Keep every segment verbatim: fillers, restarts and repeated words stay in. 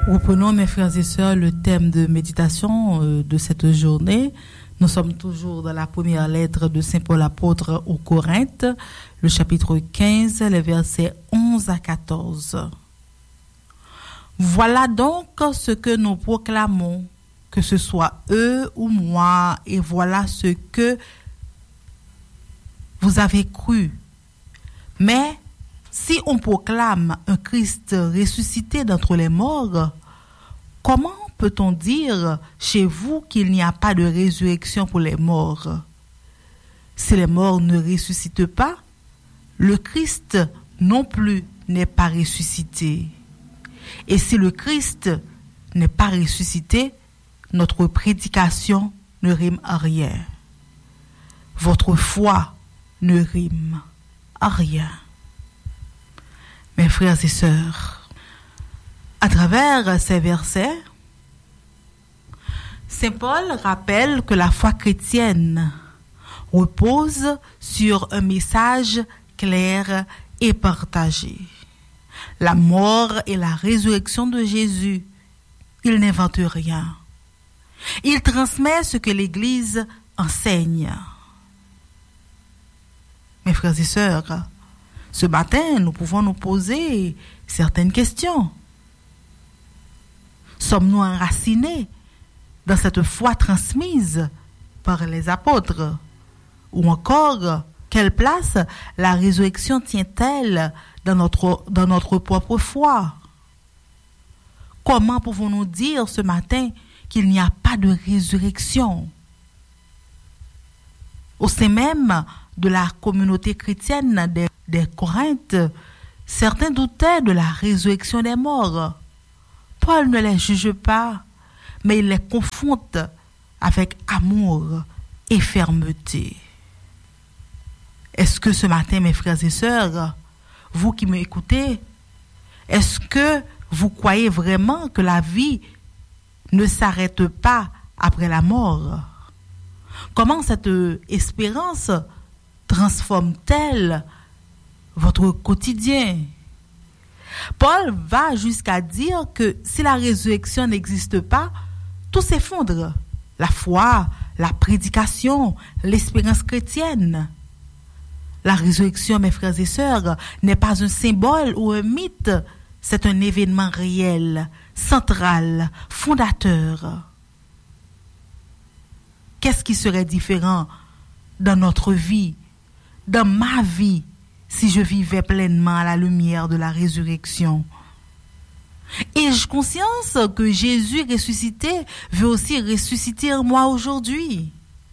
Reprenons, mes frères et sœurs, le thème de méditation euh, de cette journée. Nous sommes toujours dans la première lettre de Saint Paul apôtre aux Corinthes, le chapitre quinze, les versets onze à quatorze. Voilà donc ce que nous proclamons, que ce soit eux ou moi, et voilà ce que vous avez cru. Mais si on proclame un Christ ressuscité d'entre les morts, comment peut-on dire chez vous qu'il n'y a pas de résurrection pour les morts? Si les morts ne ressuscitent pas, le Christ non plus n'est pas ressuscité. Et si le Christ n'est pas ressuscité, notre prédication ne rime à rien. Votre foi ne rime à rien. Mes frères et sœurs, à travers ces versets, Saint Paul rappelle que la foi chrétienne repose sur un message clair et partagé. La mort et la résurrection de Jésus, il n'invente rien. Il transmet ce que l'Église enseigne. Mes frères et sœurs, ce matin, nous pouvons nous poser certaines questions. Sommes-nous enracinés dans cette foi transmise par les apôtres? Ou encore, quelle place la résurrection tient-elle dans notre, dans notre propre foi? Comment pouvons-nous dire ce matin qu'il n'y a pas de résurrection? Au sein même de la communauté chrétienne des, des Corinthes, certains doutaient de la résurrection des morts. Paul ne les juge pas, mais il les confronte avec amour et fermeté. Est-ce que ce matin, mes frères et sœurs, vous qui m'écoutez, est-ce que vous croyez vraiment que la vie ne s'arrête pas après la mort? Comment cette espérance transforme-t-elle votre quotidien? Paul va jusqu'à dire que si la résurrection n'existe pas, tout s'effondre. La foi, la prédication, l'espérance chrétienne. La résurrection, mes frères et sœurs, n'est pas un symbole ou un mythe. C'est un événement réel, central, fondateur. Qu'est-ce qui serait différent dans notre vie, dans ma vie, si je vivais pleinement à la lumière de la résurrection? Ai-je conscience que Jésus ressuscité veut aussi ressusciter en moi aujourd'hui?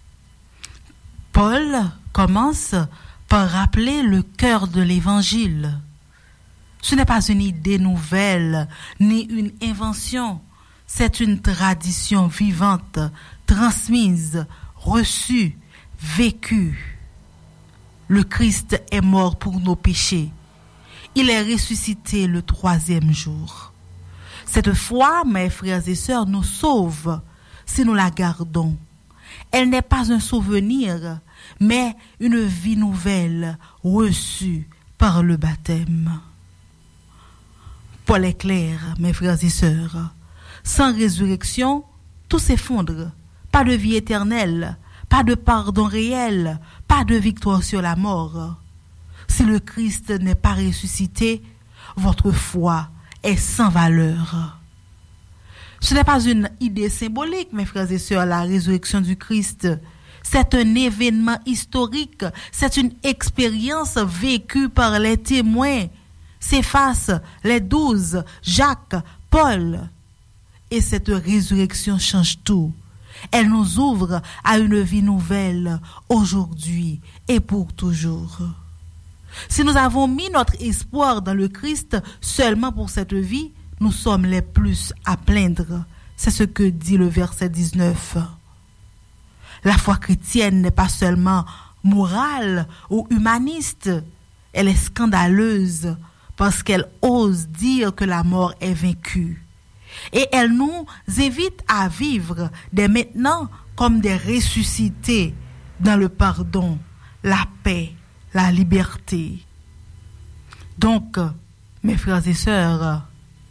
Paul commence par rappeler le cœur de l'évangile. Ce n'est pas une idée nouvelle, ni une invention. C'est une tradition vivante, transmise, reçue, vécue. Le Christ est mort pour nos péchés. Il est ressuscité le troisième jour. Cette foi, mes frères et sœurs, nous sauve si nous la gardons. Elle n'est pas un souvenir, mais une vie nouvelle reçue par le baptême. Paul est clair, mes frères et sœurs. Sans résurrection, tout s'effondre. Pas de vie éternelle, pas de pardon réel, pas de victoire sur la mort. Si le Christ n'est pas ressuscité, votre foi est sans valeur. Ce n'est pas une idée symbolique, mes frères et sœurs, la résurrection du Christ. C'est un événement historique, c'est une expérience vécue par les témoins. Céphas, les douze, Jacques, Paul. Et cette résurrection change tout. Elle nous ouvre à une vie nouvelle, aujourd'hui et pour toujours. Si nous avons mis notre espoir dans le Christ seulement pour cette vie, nous sommes les plus à plaindre. C'est ce que dit le verset dix-neuf. La foi chrétienne n'est pas seulement morale ou humaniste, elle est scandaleuse parce qu'elle ose dire que la mort est vaincue. Et elle nous invite à vivre dès maintenant comme des ressuscités dans le pardon, la paix, la liberté. Donc, mes frères et sœurs,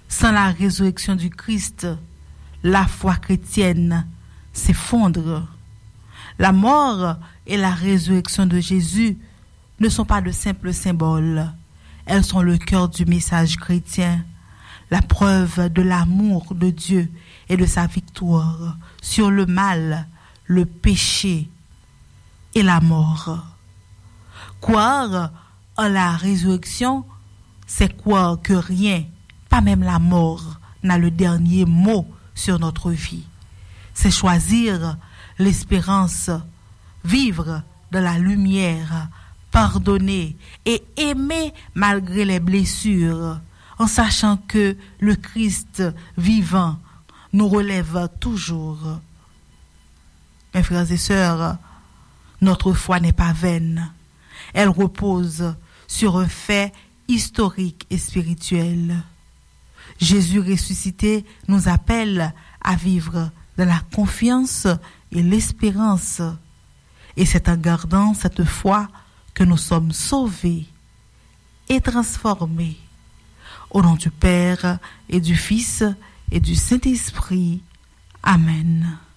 Sans la résurrection du Christ, la foi chrétienne s'effondre. La mort et la résurrection de Jésus ne sont pas de simples symboles. Elles sont le cœur du message chrétien, la preuve de l'amour de Dieu et de sa victoire sur le mal, le péché et la mort. Croire en la résurrection, c'est croire que rien, pas même la mort, n'a le dernier mot sur notre vie. C'est choisir l'espérance, vivre dans la lumière, pardonner et aimer malgré les blessures, en sachant que le Christ vivant nous relève toujours. Mes frères et sœurs, notre foi n'est pas vaine. Elle repose sur un fait historique et spirituel. Jésus ressuscité nous appelle à vivre dans la confiance et l'espérance. Et c'est en gardant cette foi que nous sommes sauvés et transformés. Au nom du Père et du Fils et du Saint-Esprit. Amen.